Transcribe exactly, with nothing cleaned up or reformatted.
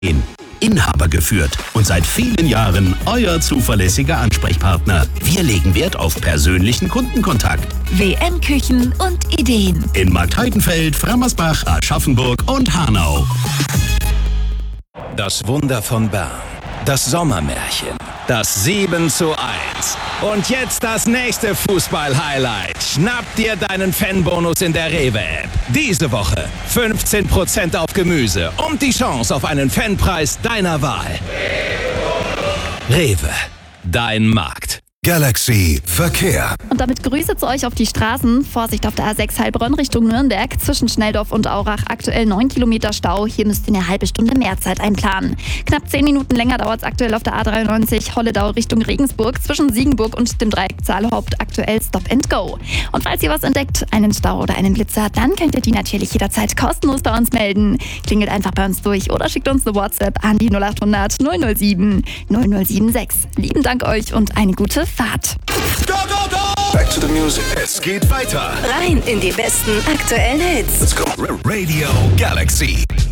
Inhaber geführt und seit vielen Jahren euer zuverlässiger Ansprechpartner. Wir legen Wert auf persönlichen Kundenkontakt. W M-Küchen und Ideen. In Marktheidenfeld, Frammersbach, Aschaffenburg und Hanau. Das Wunder von Bern. Das Sommermärchen. Das sieben zu eins. Und jetzt das nächste Fußball-Highlight. Schnapp dir deinen Fanbonus in der Rewe-App. Diese Woche fünfzehn Prozent auf Gemüse und die Chance auf einen Fanpreis deiner Wahl. Rewe, dein Markt. Galaxy Verkehr. Und damit Grüße zu euch auf die Straßen. Vorsicht auf der A sechs Heilbronn Richtung Nürnberg. Zwischen Schnelldorf und Aurach aktuell neun Kilometer Stau. Hier müsst ihr eine halbe Stunde mehr Zeit einplanen. Knapp zehn Minuten länger dauert es aktuell auf der A dreiundneunzig Holledau Richtung Regensburg. Zwischen Siegenburg und dem Dreieck Zahlhaupt aktuell Stop and Go. Und falls ihr was entdeckt, einen Stau oder einen Blitzer, dann könnt ihr die natürlich jederzeit kostenlos bei uns melden. Klingelt einfach bei uns durch oder schickt uns eine WhatsApp an die null acht hundert null null sieben null null sieben sechs. Lieben Dank euch und eine gute Fahrt. Go, go, go! Back to the music. Es geht weiter. Rein in die besten aktuellen Hits. Let's go. Radio Galaxy.